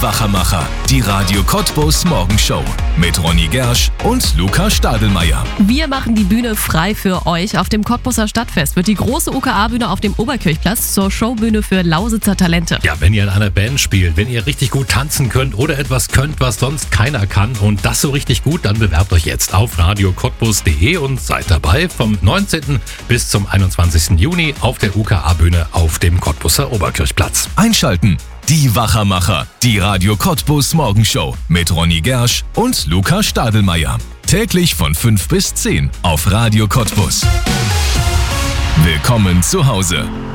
Wachermacher, die Radio Cottbus Morgenshow mit Ronny Gersch und Luca Stadelmeier. Wir machen die Bühne frei für euch. Auf dem Cottbuser Stadtfest wird die große UKA-Bühne auf dem Oberkirchplatz zur Showbühne für Lausitzer Talente. Ja, wenn ihr in einer Band spielt, wenn ihr richtig gut tanzen könnt oder etwas könnt, was sonst keiner kann und das so richtig gut, dann bewerbt euch jetzt auf radiocottbus.de und seid dabei vom 19. bis zum 21. Juni auf der UKA-Bühne auf dem Cottbuser Oberkirchplatz. Einschalten. Die Wachermacher, die Radio Cottbus Morgenshow mit Ronny Gersch und Luca Stadelmeier. Täglich von 5 bis 10 auf Radio Cottbus. Willkommen zu Hause.